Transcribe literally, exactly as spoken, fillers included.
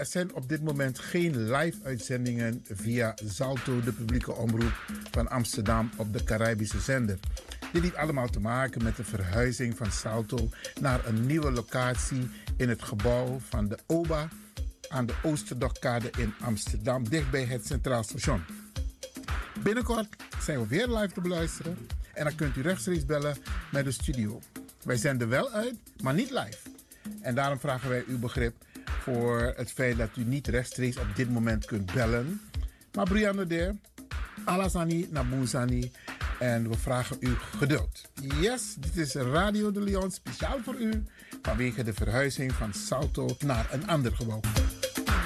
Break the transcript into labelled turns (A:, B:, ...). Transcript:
A: zijn op dit moment geen live-uitzendingen via Zalto, de publieke omroep van Amsterdam op de Caribische zender. Dit heeft allemaal te maken met de verhuizing van Salto naar een nieuwe locatie in het gebouw van de O B A aan de Oosterdokskade in Amsterdam, dichtbij het Centraal Station. Binnenkort zijn we weer live te beluisteren en dan kunt u rechtstreeks bellen met de studio. Wij zenden wel uit, maar niet live. En daarom vragen wij uw begrip voor het feit dat u niet rechtstreeks op dit moment kunt bellen. Maar Brianna de, Alasani, Nabuzani. En we vragen u geduld. Yes, dit is Radio de Leon speciaal voor u vanwege de verhuizing van Salto naar een ander gebouw.